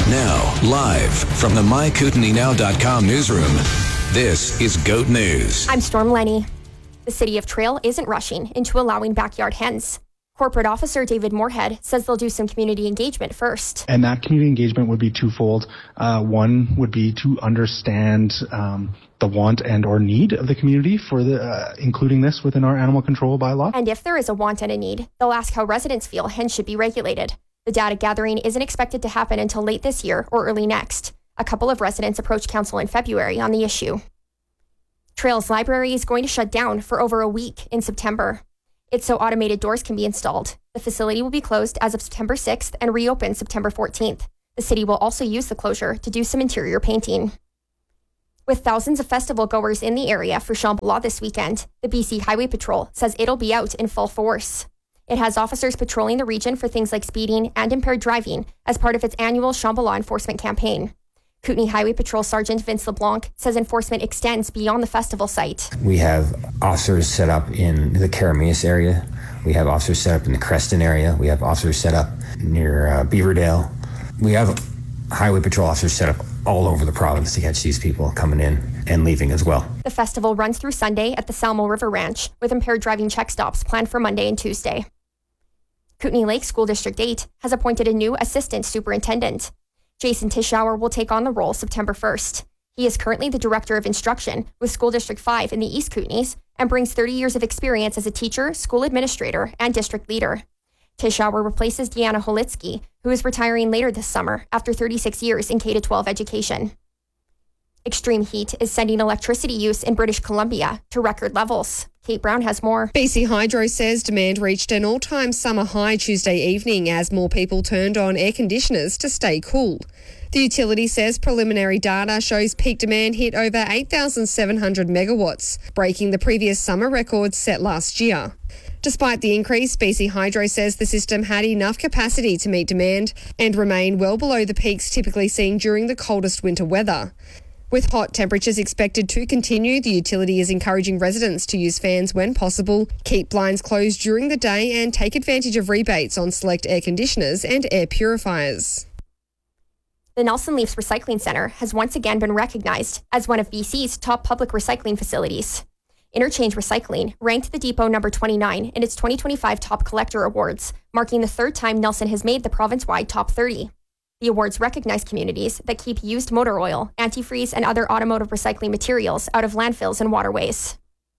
Now, live from the MyKootenaeNow.com newsroom, this is GOAT News. I'm Storm Lenny. The city of Trail isn't rushing into allowing backyard hens. Corporate officer David Moorhead says they'll do some community engagement first. And that community engagement would be twofold. One would be to understand the want and or need of the community for including this within our animal control bylaw. And if there is a want and a need, they'll ask how residents feel hens should be regulated. The data gathering isn't expected to happen until late this year or early next. A couple of residents approached council in February on the issue. Trail's library is going to shut down for over a week in September. It's so automated doors can be installed. The facility will be closed as of September 6th and reopen September 14th. The city will also use the closure to do some interior painting. With thousands of festival goers in the area for Shambhala this weekend, the BC Highway Patrol says it'll be out in full force. It has officers patrolling the region for things like speeding and impaired driving as part of its annual Shambhala enforcement campaign. Kootenay Highway Patrol Sergeant Vince LeBlanc says enforcement extends beyond the festival site. We have officers set up in the Karameas area. We have officers set up in the Creston area. We have officers set up near Beaverdale. We have Highway Patrol officers set up all over the province to catch these people coming in and leaving as well. The festival runs through Sunday at the Salmo River Ranch, with impaired driving check stops planned for Monday and Tuesday. Kootenay Lake School District 8 has appointed a new assistant superintendent. Jason Tischauer will take on the role September 1st. He is currently the Director of Instruction with School District 5 in the East Kootenays and brings 30 years of experience as a teacher, school administrator, and district leader. Tischauer replaces Deanna Holitsky, who is retiring later this summer after 36 years in K-12 education. Extreme heat is sending electricity use in British Columbia to record levels. Kate Brown has more. BC Hydro says demand reached an all-time summer high Tuesday evening as more people turned on air conditioners to stay cool. The utility says preliminary data shows peak demand hit over 8,700 megawatts, breaking the previous summer record set last year. Despite the increase, BC Hydro says the system had enough capacity to meet demand and remain well below the peaks typically seen during the coldest winter weather. With hot temperatures expected to continue, the utility is encouraging residents to use fans when possible, keep blinds closed during the day and take advantage of rebates on select air conditioners and air purifiers. The Nelson Leafs Recycling Centre has once again been recognised as one of BC's top public recycling facilities. Interchange Recycling ranked the depot number 29 in its 2025 Top Collector Awards, marking the third time Nelson has made the province-wide top 30. The awards recognize communities that keep used motor oil, antifreeze, and other automotive recycling materials out of landfills and waterways.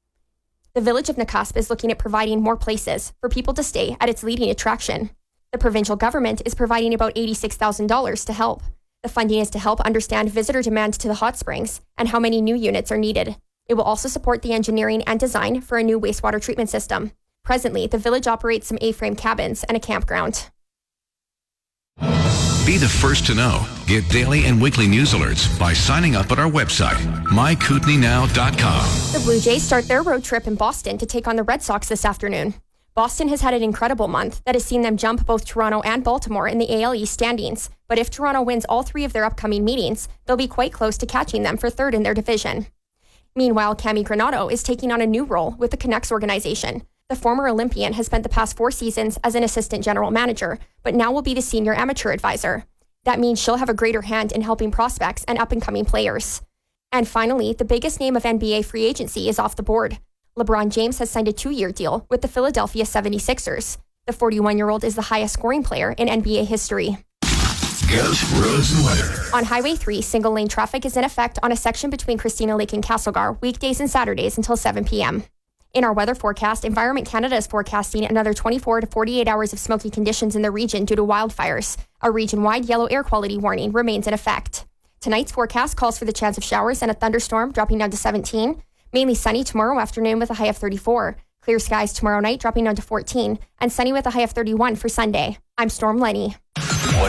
The village of Nakusp is looking at providing more places for people to stay at its leading attraction. The provincial government is providing about $86,000 to help. The funding is to help understand visitor demand to the hot springs and how many new units are needed. It will also support the engineering and design for a new wastewater treatment system. Presently, the village operates some A-frame cabins and a campground. Be the first to know. Get daily and weekly news alerts by signing up at our website, MyKootenaeNow.com. The Blue Jays start their road trip in Boston to take on the Red Sox this afternoon. Boston has had an incredible month that has seen them jump both Toronto and Baltimore in the AL East standings. But if Toronto wins all three of their upcoming meetings, they'll be quite close to catching them for third in their division. Meanwhile, Cami Granato is taking on a new role with the Canucks organization. The former Olympian has spent the past 4 seasons as an assistant general manager, but now will be the senior amateur advisor. That means she'll have a greater hand in helping prospects and up-and-coming players. And finally, the biggest name of NBA free agency is off the board. LeBron James has signed a 2-year deal with the Philadelphia 76ers. The 41-year-old is the highest scoring player in NBA history. GOAT Roads and Weather. On Highway 3, single-lane traffic is in effect on a section between Christina Lake and Castlegar weekdays and Saturdays until 7 p.m. In our weather forecast, Environment Canada is forecasting another 24 to 48 hours of smoky conditions in the region due to wildfires. A region-wide yellow air quality warning remains in effect. Tonight's forecast calls for the chance of showers and a thunderstorm dropping down to 17. Mainly sunny tomorrow afternoon with a high of 34. Clear skies tomorrow night dropping down to 14. And sunny with a high of 31 for Sunday. I'm Storm Lenny. What